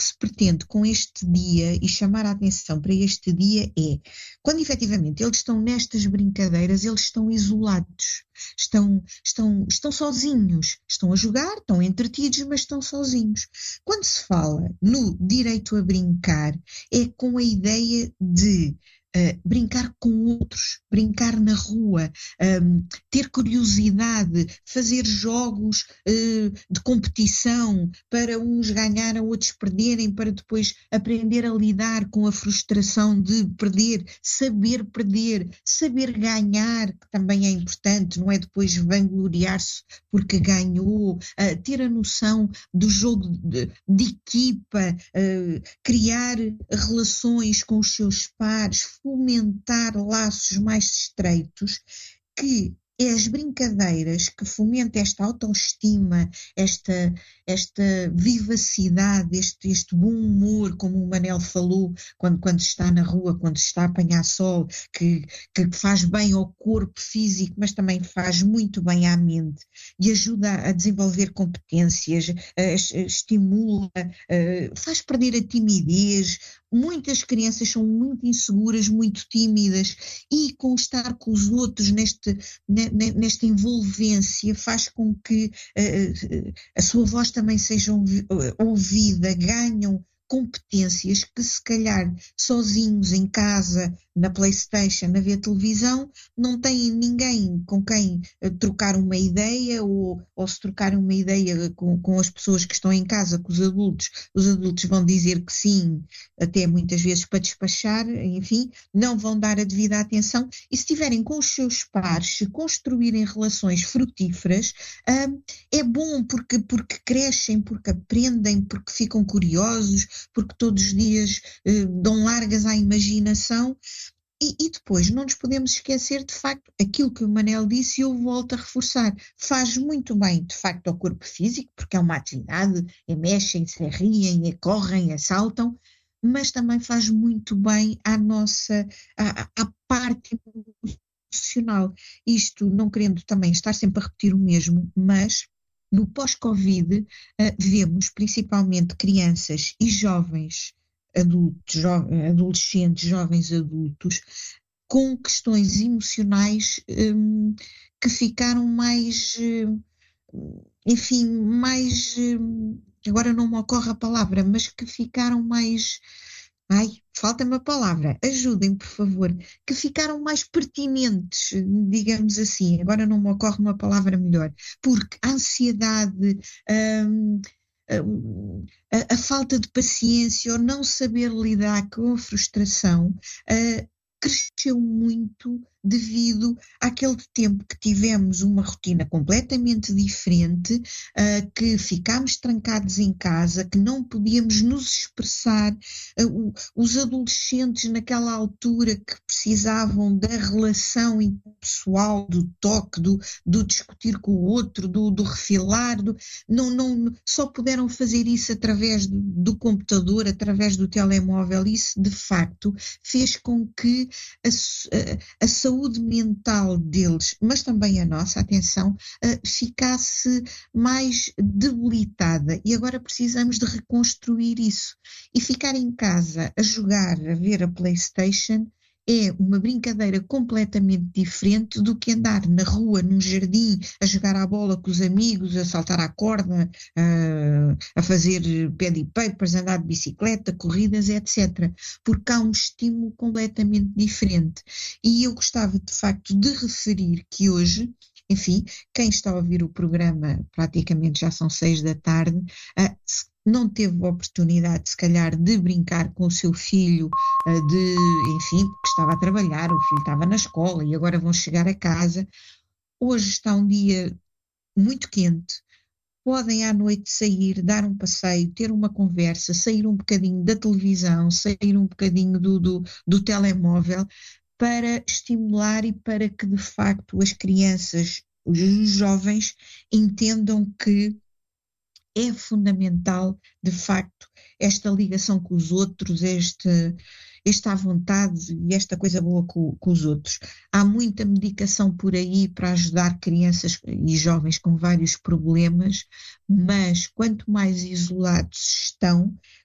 que se pretende com este dia e chamar a atenção para este dia é, quando efetivamente eles estão nestas brincadeiras, eles estão isolados, estão sozinhos, estão a jogar, estão entretidos, mas estão sozinhos. Quando se fala no direito a brincar, é com a ideia de brincar com outros, brincar na rua, ter curiosidade, fazer jogos de competição para uns ganharem, outros perderem, para depois aprender a lidar com a frustração de perder, saber ganhar, que também é importante, não é depois vangloriar-se porque ganhou, ter a noção do jogo de equipa, criar relações com os seus pares, fomentar laços mais estreitos, que é as brincadeiras que fomentam esta autoestima, esta vivacidade, este bom humor, como o Manel falou, quando está na rua, quando está a apanhar sol, que faz bem ao corpo físico, mas também faz muito bem à mente e ajuda a desenvolver competências, estimula, faz perder a timidez. Muitas crianças são muito inseguras, muito tímidas, e com estar com os outros nesta envolvência faz com que a sua voz também seja ouvida, ganham competências que se calhar sozinhos em casa, na PlayStation, a ver televisão, não têm ninguém com quem trocar uma ideia ou se trocar uma ideia com as pessoas que estão em casa, com os adultos vão dizer que sim, até muitas vezes para despachar, enfim, não vão dar a devida atenção, e se estiverem com os seus pares, se construírem relações frutíferas, é bom porque crescem, porque aprendem, porque ficam curiosos, porque todos os dias dão largas à imaginação. E depois não nos podemos esquecer, de facto, aquilo que o Manel disse, e eu volto a reforçar, faz muito bem, de facto, ao corpo físico, porque é uma atividade, mexem, se riem, correm, saltam, mas também faz muito bem à parte emocional. Isto não querendo também estar sempre a repetir o mesmo, mas no pós-Covid vemos principalmente crianças e jovens adultos, adolescentes, jovens adultos, com questões emocionais que ficaram mais, enfim, mais, agora não me ocorre a palavra, mas que ficaram mais, falta-me a palavra, ajudem por favor, que ficaram mais pertinentes, digamos assim, agora não me ocorre uma palavra melhor, porque a ansiedade, a falta de paciência ou não saber lidar com a frustração cresceu muito devido àquele tempo que tivemos uma rotina completamente diferente, que ficámos trancados em casa, que não podíamos nos expressar, os adolescentes naquela altura que precisavam da relação interpessoal, do toque, do discutir com o outro, do refilar, não, só puderam fazer isso através do computador, através do telemóvel. Isso de facto fez com que a saúde mental deles, mas também a nossa, atenção, ficasse mais debilitada, e agora precisamos de reconstruir isso. E ficar em casa a jogar, a ver a PlayStation, é uma brincadeira completamente diferente do que andar na rua, num jardim, a jogar à bola com os amigos, a saltar à corda, a fazer pad papers, andar de bicicleta, corridas, etc. Porque há um estímulo completamente diferente. E eu gostava, de facto, de referir que hoje, enfim, quem está a ouvir o programa, praticamente já são 6 da tarde, não teve a oportunidade, se calhar, de brincar com o seu filho, enfim, porque estava a trabalhar, o filho estava na escola e agora vão chegar a casa. Hoje está um dia muito quente, podem à noite sair, dar um passeio, ter uma conversa, sair um bocadinho da televisão, sair um bocadinho do telemóvel, para estimular e para que, de facto, as crianças, os jovens, entendam que é fundamental, de facto, esta ligação com os outros, esta vontade e esta coisa boa com os outros. Há muita medicação por aí para ajudar crianças e jovens com vários problemas, mas quanto mais isolados estão,